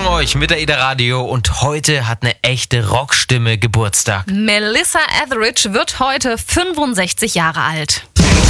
versorgen euch mit der Ida Radio und heute hat eine echte Rockstimme Geburtstag. Melissa Etheridge wird heute 65 Jahre alt.